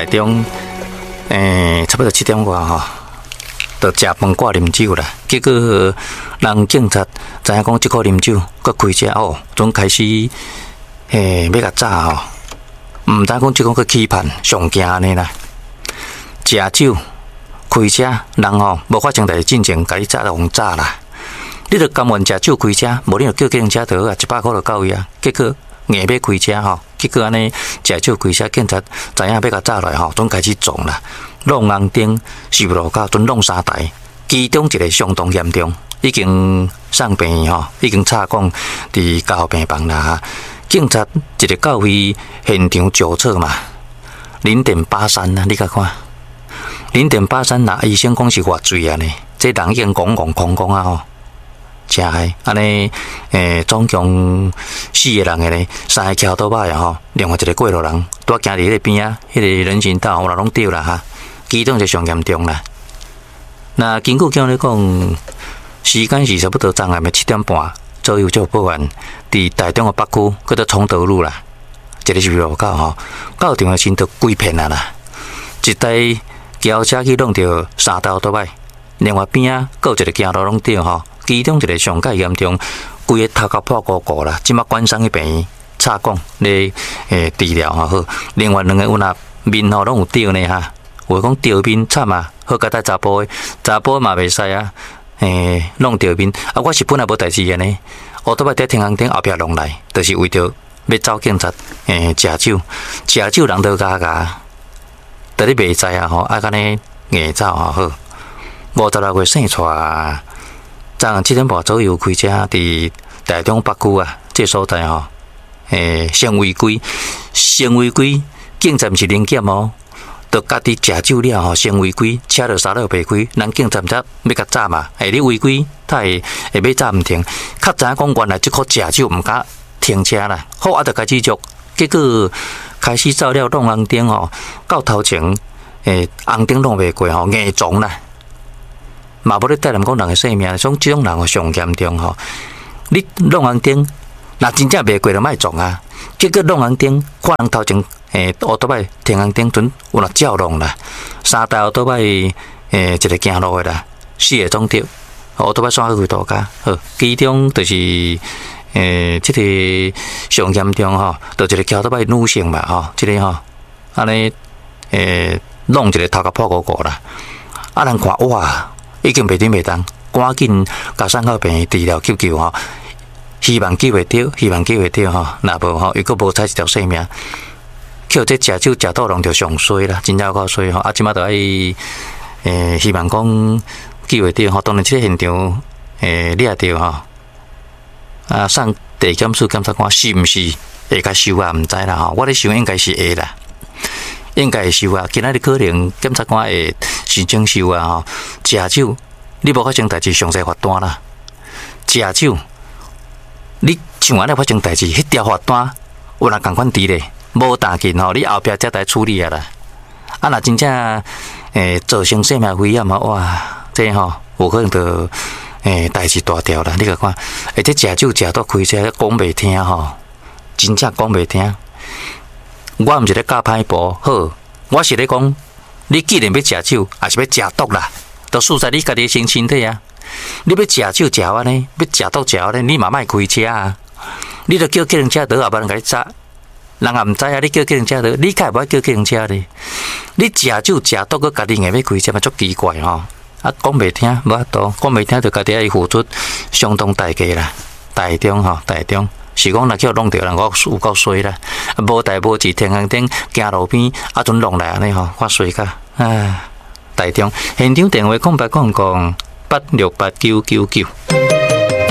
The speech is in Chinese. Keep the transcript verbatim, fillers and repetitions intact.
台中，诶，差不多七点外吼，就食饭挂啉酒啦。结果人警察知影讲即个啉酒，佮开车哦，总开始诶要甲炸吼，毋知讲即个佮欺骗上惊安尼啦。食酒开车，人吼无发生代志进前，甲你炸就互炸啦。你著甘愿食酒开车，无你著叫计程车倒啊，一百块就到伊啊。结果硬要开车吼，结果安尼食酒开车，警察知影要甲炸来吼，总开始撞啦。弄红灯、收路到，准弄三台，其中一个相当严重，已经送病院吼，已经插管伫加护病房啦。警察一个到位现场救测嘛，零点八三啊，你甲看，零点八三啦，医生讲是偌醉啊呢，这人已经戆戆空空啊吼。真害，安尼诶，总共四个人个咧，三个桥倒摆啊吼，另外一个过路人，拄行伫迄个边啊，迄个人行道，我拢丢啦哈，其中就上严重啦。那根据讲咧讲，时间是差不多昨暗的七点半左右就报案，伫台中个北区，叫做崇德路啦，一个是路口吼，到场个先都规片啊啦，一台轿车去弄着三道倒摆，另外边啊，搁有一个行路拢丢吼。其中一个上介严重，规个头壳破鼓鼓啦，即马关上去病院插管咧诶治疗吼好。另外两个有那面吼拢有掉呢哈，有讲掉面惨啊，好甲带查甫诶，查甫嘛袂使啊，诶弄掉面啊，我是本来无代志个呢，我都摆伫天空顶后壁弄来，就是为着要走警察诶食酒，食酒人都加加，但你袂知啊吼，啊安尼硬走吼好，五十六岁生出。昨暗七点半左右开车伫台中北区啊，这所在吼，诶，先违规，先违规，警察毋是零检哦，着家己食酒了吼，先违规，车着刹了袂开，人警察毋知要甲炸嘛，诶，你违规，他会会要炸毋停，较知影讲原来即颗食酒毋敢停车啦，好啊，着开始做，结果开始照了弄红灯吼，到头前诶红灯弄袂过吼，硬撞啦。嘛无咧带人讲人诶性命，种即种人吼上严重吼。你弄红灯，若真正袂过就莫撞啊。结果弄红灯，看人头前诶，乌多摆停红灯阵有若照弄啦，三台乌多摆诶一个行路诶啦，四个总着，乌多摆刷去大家，好，其中就是诶，即、這個上严重吼，就一个桥多摆女性嘛吼，即、這個吼，安尼诶弄一个头壳破鼓鼓啦，啊人看哇！已經袂頂袂當，趕緊甲送到病院治療急救吼，希望救會到，希望救會到吼，若無吼，又閣無彩一條性命。叫這食酒食到弄着上衰啦，真正有夠衰吼，啊，即馬著愛誒，希望講救會到吼，當然即個現場誒掠着吼，啊，送地檢署檢察官是毋是會甲收啊？毋知啦吼，我咧想應該是會啦。應該會收啊！今仔日可能檢察官會申請收啊！吼，食酒你無發生代志，詳細罰單啦。食酒你像安尼發生代志，迄條罰單有人共款佇咧，無打緊吼，你後壁才來處理啊啦。啊，若真正誒造成生命危險啊！哇，這吼有可能就誒代志大條啦。你甲看，而且食酒食到開車講袂聽吼，真正講袂聽。我毋是咧教歹步，好，我是咧講，你既然要食酒，也是要食毒啦，都輸在你家己身身體啊！你要食酒食安尼，要食毒食安尼，你嘛莫開車啊！你著叫計程車倒，後別人甲你砸，人也毋知啊！你叫計程車倒，你較會叫計程車咧？你食酒食毒，佮家己硬要開車，嘛足奇怪吼！啊，講袂聽，無法度，講袂聽，就家己愛付出相當代價啦，台中吼，台中。是講若叫弄着人，我有夠衰啦！無代無志，天空頂行路邊，啊，陣弄來安尼吼，我衰甲啊！台中現場電話空白講講八六八九九九。